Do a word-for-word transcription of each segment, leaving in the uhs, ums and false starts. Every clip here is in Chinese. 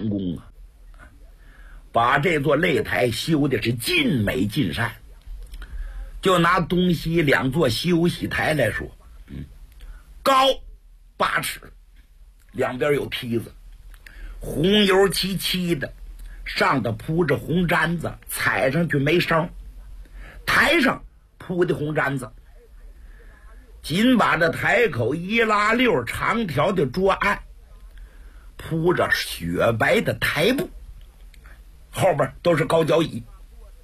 亮宫啊，把这座擂台修的是尽美尽善。就拿东西两座休息台来说，嗯，高八尺，两边有梯子，红油漆漆的，上头铺着红毡子，踩上去没声。台上铺的红毡子，紧把这台口一拉溜，长条的桌案铺着雪白的台布，后边都是高脚椅，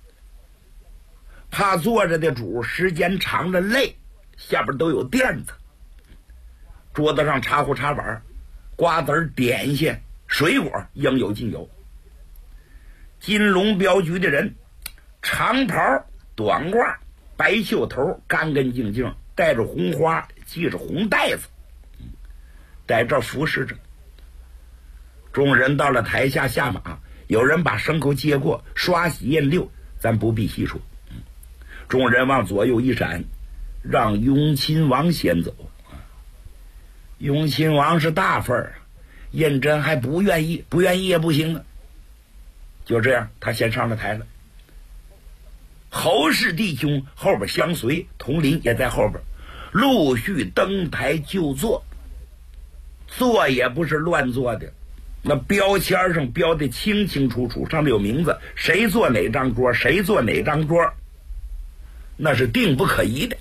怕坐着的主时间长了累，下边都有垫子。桌子上茶壶茶碗，瓜子点心水果应有尽有。金龙镖局的人，长袍短褂白袖头，干干净净，带着红花，系着红带子，在这服侍着。众人到了台下下马，有人把牲口接过，刷洗验溜，咱不必细说。众人往左右一闪，让雍亲王先走。雍亲王是大份儿，胤禛还不愿意，不愿意也不行啊。就这样，他先上了台了。侯氏弟兄后边相随，佟林也在后边，陆续登台就坐。坐也不是乱坐的，那标签上标的清清楚楚，上面有名字，谁坐哪张桌，谁坐哪张桌，那是定不可移的。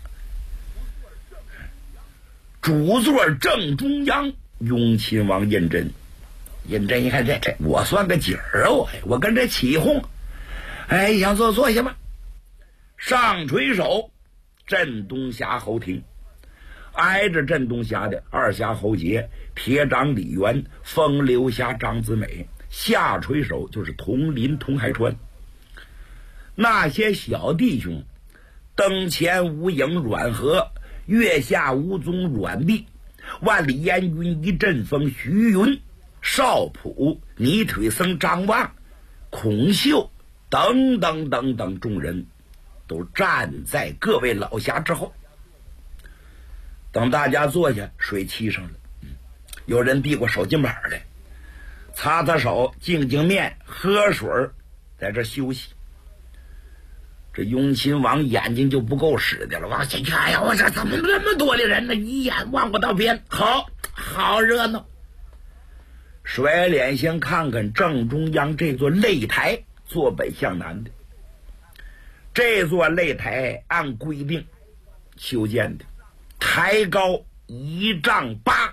主座正中央，雍亲王胤禛。胤禛一看，这这我算个景儿啊，我我跟这起哄，哎，想坐坐下吧。上垂手，镇东峡侯庭，挨着镇东峡的二峡侯杰、铁掌李元、风流峡张子美，下垂手就是佟林、佟海川。那些小弟兄，灯前无影阮和，月下无踪阮弼，万里烟云一阵风徐云，少普、泥腿僧张望、孔秀等等等等众人都站在各位老侠之后。等大家坐下，水沏上了，有人递过手巾板来，擦擦手，净净面，喝水，在这休息。这雍亲王眼睛就不够使的了，往下看呀，我这怎么那么多的人呢？一眼望不到边，好好热闹。甩脸先看看正中央这座擂台，坐北向南的。这座擂台按规定修建的，台高一丈八，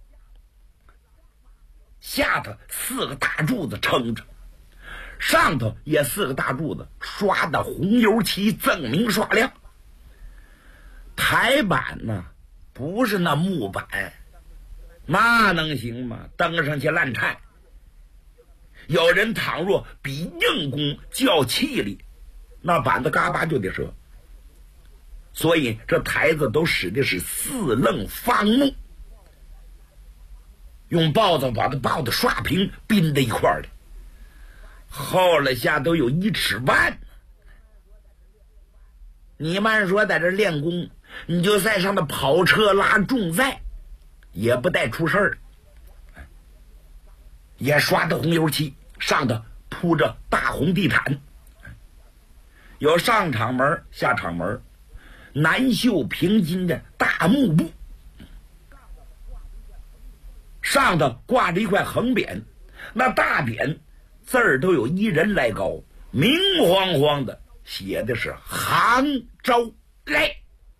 下头四个大柱子撑着，上头也四个大柱子，刷的红油漆，锃明刷亮。台板呢，不是那木板，那能行吗？登上去烂颤。有人倘若比硬功较气力，那板子嘎巴就得折。所以这台子都使的是四楞方木，用刨子把它刨的刷平，并在一块儿的，后了下都有一尺半。你慢说在这练功，你就在上头跑车拉重载，也不带出事儿，也刷的红油漆，上头铺着大红地毯，有上场门下场门，南绣平金的大幕布，上头挂着一块横匾，那大匾字儿都有一人来高，明晃晃的写的是杭州来。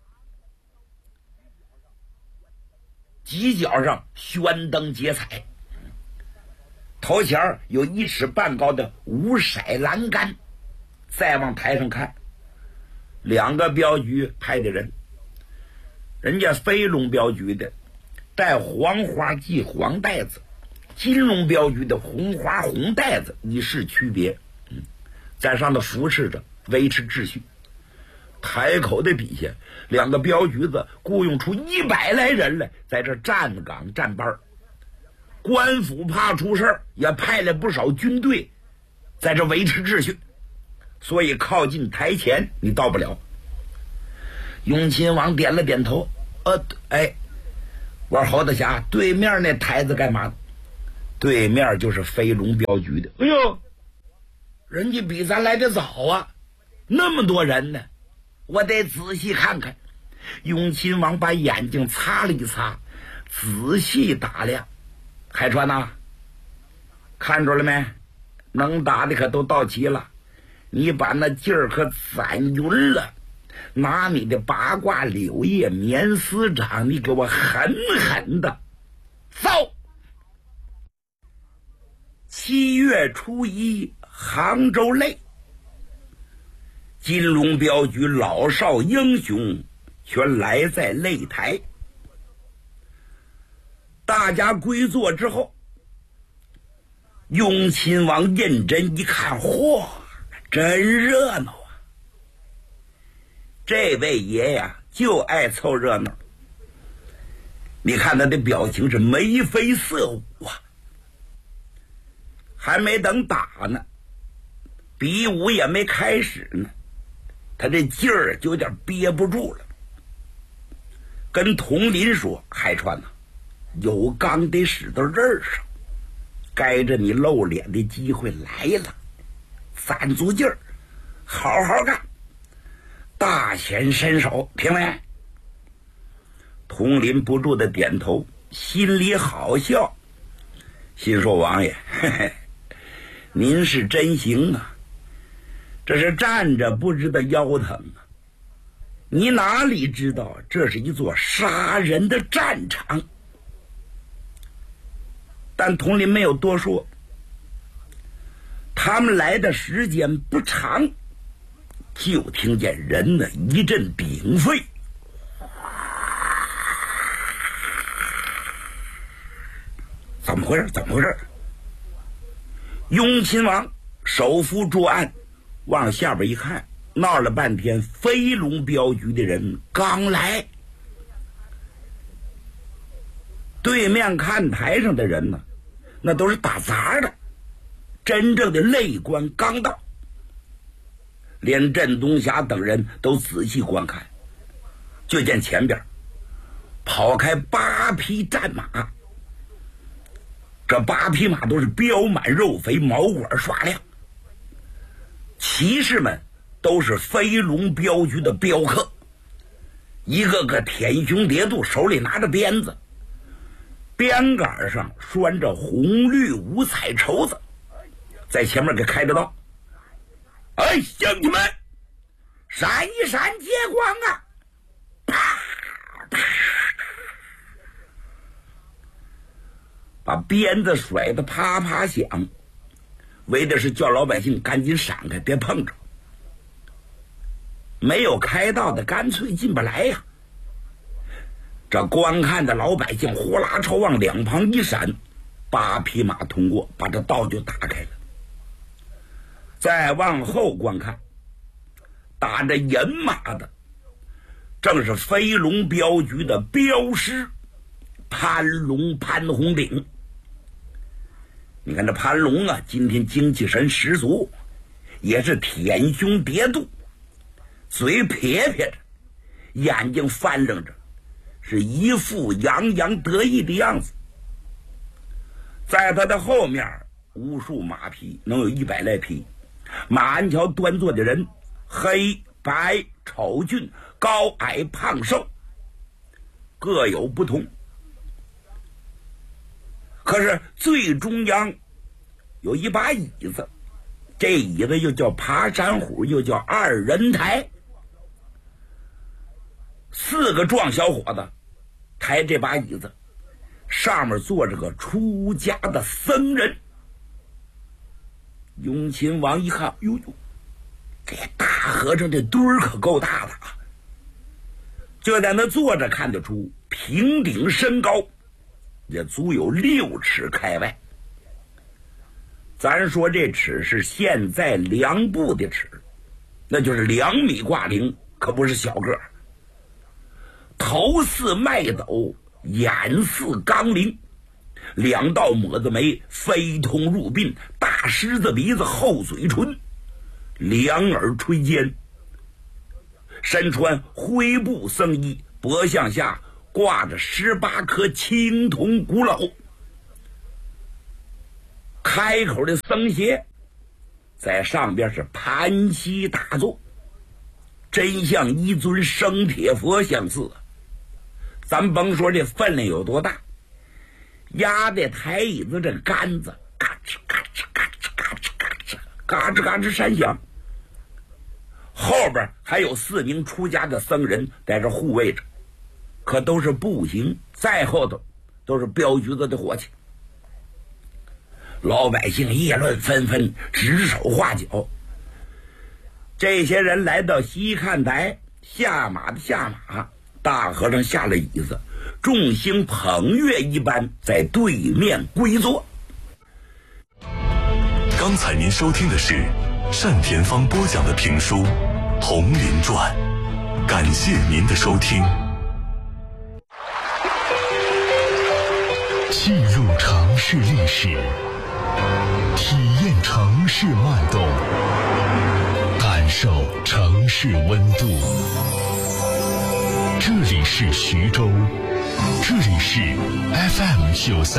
犄角上宣灯结彩，头前有一尺半高的五色栏杆。再往台上看，两个镖局派的人，人家飞龙镖局的带黄花系黄带子，金龙镖局的红花红带子，以示区别。嗯，在上头服侍着，维持秩序。台口的底下，两个镖局子雇佣出一百来人来，在这站岗站班。官府怕出事，也派了不少军队在这维持秩序，所以靠近台前你到不了。雍亲王点了点头，呃，哎，我说侯大侠，对面那台子干嘛？ 对面就是飞龙镖局的。哎呦，人家比咱来的早啊，那么多人呢，我得仔细看看。雍亲王把眼睛擦了一擦，仔细打量。海川呐、啊，看着了没？能打的可都到齐了，你把那劲儿可攒匀了。拿你的八卦柳叶棉丝掌，你给我狠狠的扫。七月初一，杭州擂，金龙镖局老少英雄全来在擂台。大家归坐之后，雍亲王认真一看，嚯，真热闹啊！这位爷呀，就爱凑热闹。你看他的表情是眉飞色舞啊！还没等打呢，比武也没开始呢，他这劲儿就有点憋不住了。跟佟林说：“海川呐、啊，有刚得使到这儿上，该着你露脸的机会来了，攒足劲儿，好好干。”大显身手，听没？佟林不住的点头，心里好笑，心说：“王爷，嘿嘿，您是真行啊！这是站着不知道腰疼啊！你哪里知道这是一座杀人的战场？”但佟林没有多说，他们来的时间不长。就听见人呢一阵鼎沸，怎么回事？怎么回事？雍亲王手扶桌案，往下边一看，闹了半天，飞龙镖局的人刚来。对面看台上的人呢，那都是打杂的，真正的擂官刚到。连镇东霞等人都仔细观看，就见前边跑开八匹战马，这八匹马都是膘满肉肥，毛管刷亮。骑士们都是飞龙镖局的镖客，一个个舔胸叠肚，手里拿着鞭子，鞭杆上拴着红绿五彩绸子，在前面给开着道。哎，兄弟们，闪一闪接光啊！啪啪，把鞭子甩得啪啪响，为的是叫老百姓赶紧闪开，别碰着。没有开道的干脆进不来呀。这观看的老百姓呼啦朝往两旁一闪，八匹马通过，把这道就打开了。再往后观看，打着银马的正是飞龙镖局的镖师潘龙潘红顶。你看这潘龙啊，今天精气神十足，也是舔胸叠肚，嘴撇撇着，眼睛翻楞着，是一副洋洋得意的样子。在他的后面，无数马匹，能有一百来匹。马鞍桥端坐的人，黑白丑俊，高矮胖瘦，各有不同。可是最中央有一把椅子，这椅子又叫爬山虎，又叫二人台。四个壮小伙子抬这把椅子，上面坐着个出家的僧人。雍亲王一看，哟哟，这大和尚这堆儿可够大的啊！就在那坐着看得出，平顶身高也足有六尺开外。咱说这尺是现在量步的尺，那就是两米挂零，可不是小个儿。头似麦斗，眼似钢铃，两道抹子眉飞通入鬓，大狮子鼻子，厚嘴唇，两耳垂肩，身穿灰布僧衣，脖项下挂着十八颗青铜鼓篓。 开口的僧鞋在上边是盘膝打坐，真像一尊生铁佛相似。咱甭说这分量有多大，压在台椅子这杆子嘎吱嘎吱嘎吱嘎吱嘎吱嘎吱嘎吱闪响，后边还有四名出家的僧人在这护卫着，可都是步行，再后头都是镖局子的伙计。老百姓议论纷纷，指手画脚。这些人来到西看台，下马的下马，大和尚下了椅子，众星捧月一般在对面归坐。 刚才您收听的是单田芳播讲的评书《红林传》，感谢您的收听。 进入城市历史，体验城市脉动，感受城市温度。这里是徐州，这里是 F M 九三。